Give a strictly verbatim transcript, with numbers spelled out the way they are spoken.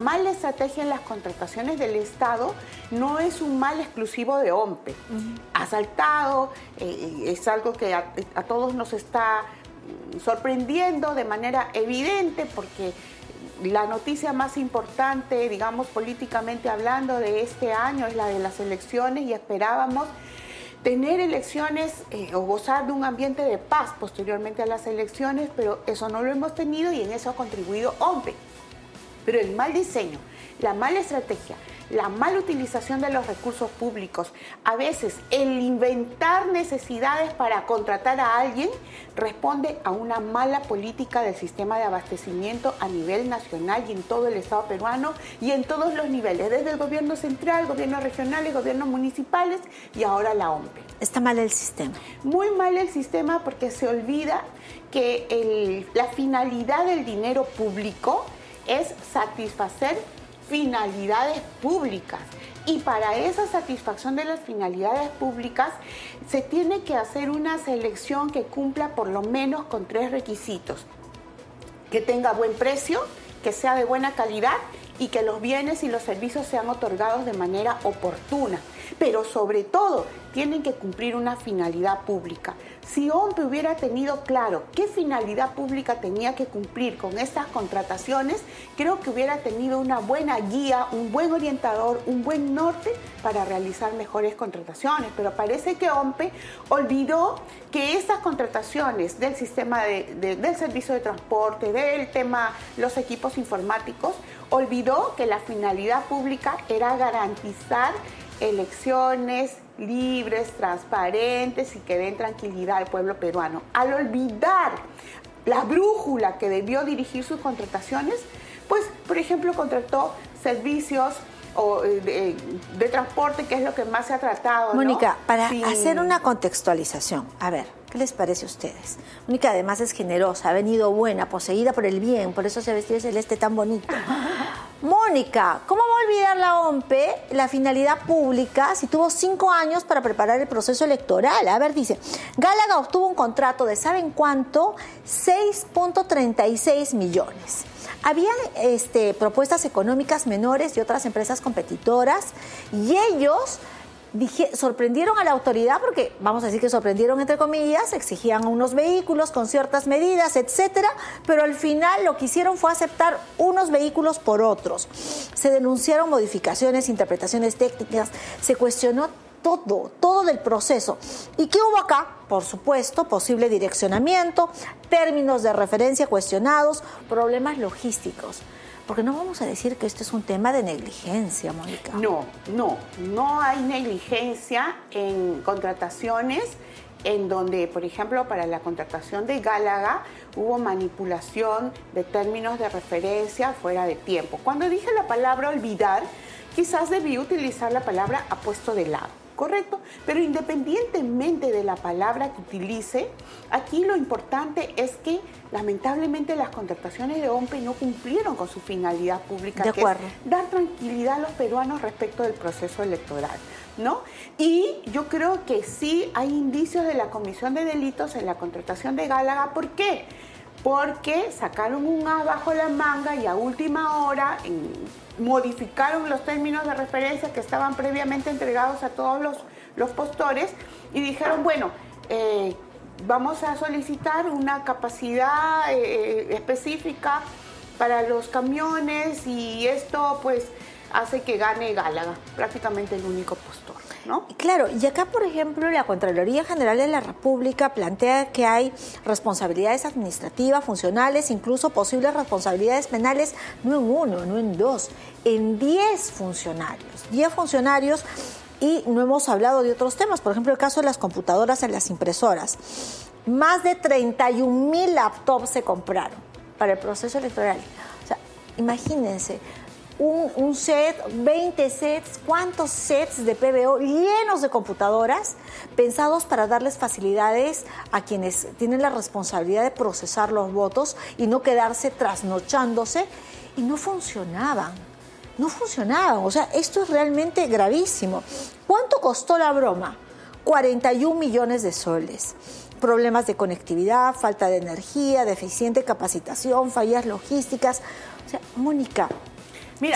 mala estrategia en las contrataciones del Estado no es un mal exclusivo de OMPE. Uh-huh. Ha saltado, eh, es algo que a, a todos nos está sorprendiendo de manera evidente, porque la noticia más importante, digamos, políticamente hablando, de este año es la de las elecciones, y esperábamos tener elecciones eh, o gozar de un ambiente de paz posteriormente a las elecciones, pero eso no lo hemos tenido y en eso ha contribuido OMPE. Pero el mal diseño, la mala estrategia, la mala utilización de los recursos públicos, a veces el inventar necesidades para contratar a alguien, responde a una mala política del sistema de abastecimiento a nivel nacional y en todo el Estado peruano y en todos los niveles, desde el gobierno central, gobiernos regionales, gobiernos municipales y ahora la OMPE. Está mal el sistema. Muy mal el sistema, porque se olvida que el, la finalidad del dinero público es satisfacer finalidades públicas, y para esa satisfacción de las finalidades públicas se tiene que hacer una selección que cumpla por lo menos con tres requisitos: que tenga buen precio, que sea de buena calidad y que los bienes y los servicios sean otorgados de manera oportuna. Pero sobre todo, tienen que cumplir una finalidad pública. Si OMPE hubiera tenido claro qué finalidad pública tenía que cumplir con estas contrataciones, creo que hubiera tenido una buena guía, un buen orientador, un buen norte para realizar mejores contrataciones. Pero parece que OMPE olvidó que estas contrataciones del sistema de, de, del servicio de transporte, del tema los equipos informáticos, olvidó que la finalidad pública era garantizar elecciones libres, transparentes y que den tranquilidad al pueblo peruano. Al olvidar la brújula que debió dirigir sus contrataciones, pues, por ejemplo, contrató servicios o, de, de transporte, que es lo que más se ha tratado, ¿no? Mónica, para sí. hacer una contextualización, a ver, ¿qué les parece a ustedes? Mónica además es generosa, ha venido buena, poseída por el bien, por eso se vestió de celeste tan bonito. Mónica, ¿cómo va a olvidar la OMPE la finalidad pública si tuvo cinco años para preparar el proceso electoral? A ver, dice, Gálaga obtuvo un contrato de, ¿saben cuánto? seis punto treinta y seis millones. Habían este, propuestas económicas menores y otras empresas competitoras, y ellos dije, sorprendieron a la autoridad, porque vamos a decir que sorprendieron entre comillas, exigían unos vehículos con ciertas medidas, etcétera, pero al final lo que hicieron fue aceptar unos vehículos por otros. Se denunciaron modificaciones, interpretaciones técnicas, se cuestionó todo, todo del proceso. ¿Y qué hubo acá? Por supuesto, posible direccionamiento, términos de referencia cuestionados, problemas logísticos. Porque no vamos a decir que esto es un tema de negligencia, Mónica. No, no, no hay negligencia en contrataciones en donde, por ejemplo, para la contratación de Gálaga hubo manipulación de términos de referencia fuera de tiempo. Cuando dije la palabra olvidar, quizás debí utilizar la palabra apuesto de lado. Correcto, pero independientemente de la palabra que utilice, aquí lo importante es que lamentablemente las contrataciones de OMPE no cumplieron con su finalidad pública, de acuerdo, que es dar tranquilidad a los peruanos respecto del proceso electoral, ¿no? Y yo creo que sí hay indicios de la comisión de delitos en la contratación de Gálaga. ¿Por qué? Porque sacaron un as bajo la manga y a última hora en, modificaron los términos de referencia que estaban previamente entregados a todos los, los postores y dijeron, bueno, eh, vamos a solicitar una capacidad eh, específica para los camiones, y esto pues hace que gane Gálaga, prácticamente el único postor, ¿no? Claro, y acá, por ejemplo, la Contraloría General de la República plantea que hay responsabilidades administrativas, funcionales, incluso posibles responsabilidades penales, no en uno, no en dos, en diez funcionarios. Diez funcionarios, y no hemos hablado de otros temas, por ejemplo, el caso de las computadoras y las impresoras. Más de treinta y un mil laptops se compraron para el proceso electoral. O sea, imagínense, Un, un set, veinte sets, ¿cuántos sets de P B O llenos de computadoras pensados para darles facilidades a quienes tienen la responsabilidad de procesar los votos y no quedarse trasnochándose? Y no funcionaban, no funcionaban. O sea, esto es realmente gravísimo. ¿Cuánto costó la broma? cuarenta y un millones de soles. Problemas de conectividad, falta de energía, deficiente capacitación, fallas logísticas. O sea, Mónica,